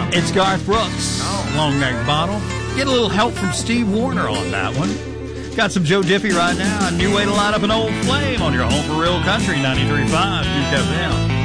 It's Garth Brooks, long neck bottle. Get a little help from Steve Warner on that one. Got some Joe Diffie right now. A new way to light up an old flame on your home for real country, 93.5 Duke FM.